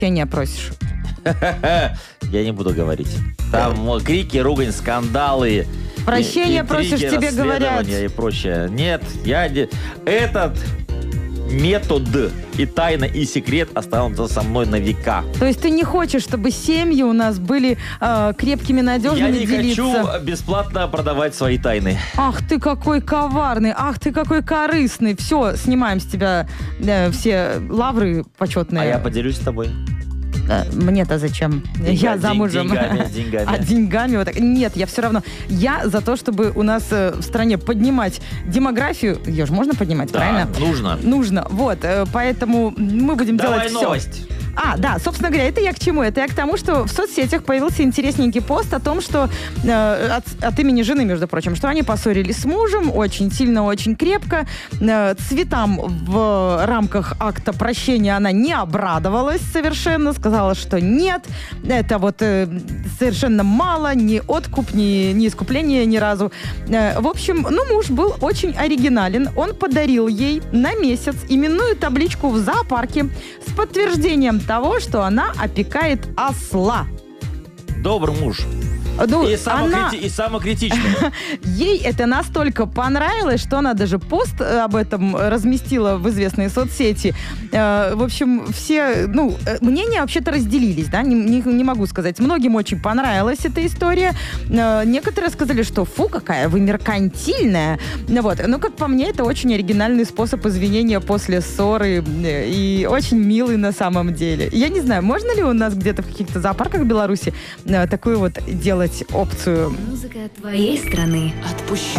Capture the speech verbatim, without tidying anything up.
прощения просишь? Я не буду говорить. Там э, крики, ругань, скандалы. Прощения и- просишь, интриги, тебе говорят. расследования и прочее. Нет, я не... Этот метод и тайна, и секрет останутся со мной на века. То есть ты не хочешь, чтобы семьи у нас были э, крепкими, Я надежными, не делиться? хочу бесплатно продавать свои тайны. Ах ты какой коварный, ах ты какой корыстный. Все, снимаем с тебя э, все лавры почетные. А я поделюсь с тобой. Э, Мне-то зачем? Деньга- я день- замужем. деньгами, с деньгами. А деньгами вот так. Нет, я все равно. Я за то, чтобы у нас э, в стране поднимать демографию. Ее же можно поднимать, Да, правильно? нужно. Нужно. Вот, э, поэтому мы будем Давай делать все. новость. А, да, собственно говоря, это я к чему? Это я к тому, что в соцсетях появился интересненький пост о том, что э, от, от имени жены, между прочим, что они поссорились с мужем очень сильно, очень крепко. Э, цветам в рамках акта прощения она не обрадовалась совершенно, сказала, что нет, это вот э, совершенно мало, ни откуп, ни, ни искупление ни разу. Э, в общем, ну, муж был очень оригинален. Он подарил ей на месяц именную табличку в зоопарке с подтверждением того, что она опекает осла. Добрый муж. Ну, И, она- самокрити- и самокритичный. Ей это настолько понравилось, что она даже пост э, об этом разместила в известные соцсети. Э, В общем, все, ну, э, мнения вообще-то разделились, да, не, не- не могу сказать. Многим очень понравилась эта история. Э, Некоторые сказали, что фу, какая вы меркантильная. Ну вот, ну, как по мне, это очень оригинальный способ извинения после ссоры э, и очень милый на самом деле. Я не знаю, можно ли у нас где-то в каких-то зоопарках Беларуси э, такую вот делать опцию? Музыка твоей страны. Отпущу